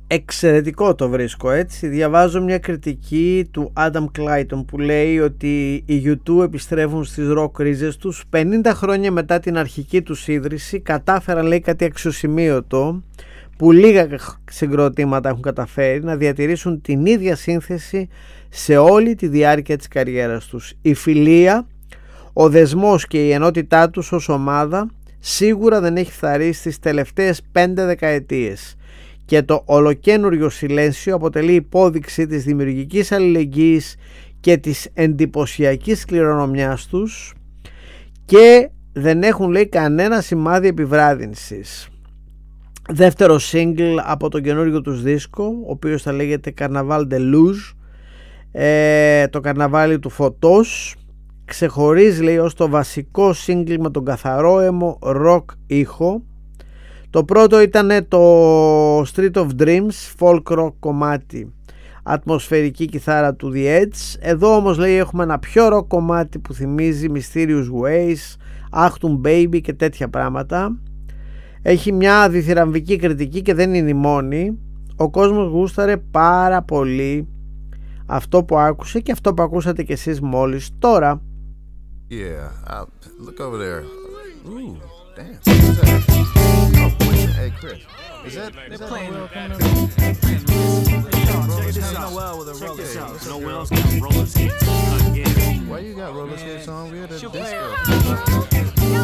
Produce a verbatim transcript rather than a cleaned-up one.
εξαιρετικό το βρίσκω, έτσι. Διαβάζω μια κριτική του Adam Clayton που λέει ότι οι γιου τού επιστρέφουν στις ροκ ρίζες τους πενήντα χρόνια μετά την αρχική τους ίδρυση. Κατάφεραν, λέει, κάτι αξιοσημείωτο που λίγα συγκροτήματα έχουν καταφέρει, να διατηρήσουν την ίδια σύνθεση σε όλη τη διάρκεια της καριέρας τους. Η φιλία, ο δεσμός και η ενότητά τους ως ομάδα σίγουρα δεν έχει φθαρίσει στις τελευταίες πέντε δεκαετίες και το ολοκένουργιο Σιλένσιο αποτελεί υπόδειξη της δημιουργικής αλληλεγγύης και της εντυπωσιακής κληρονομιάς τους και δεν έχουν, λέει, κανένα σημάδι επιβράδυνσης. Δεύτερο single από τον καινούργιο τους δίσκο, ο οποίος θα λέγεται Carnaval de Luz, ε, το καρναβάλι του φωτός. Ξεχωρίζει, λέει, ως το βασικό single με τον καθαρό έμο rock ήχο. Το πρώτο ήταν το Street of Dreams, folk rock κομμάτι, ατμοσφαιρική κιθάρα του The Edge. Εδώ όμως, λέει, έχουμε ένα πιο rock κομμάτι που θυμίζει Mysterious Ways, Achtung Baby και τέτοια πράγματα. Έχει μια διθυραμβική κριτική και δεν είναι η μόνη. Ο κόσμος γούσταρε πάρα πολύ αυτό που άκουσε και αυτό που ακούσατε κι εσείς μόλις τώρα. Yeah, I'll look over there. Ooh, damn. What's that? Oh, hey, Chris. Is that is that Noel coming up? Check this out. Noel with a roller skates. Noel got roller skates again. Why you got roller skates on? We had a disco.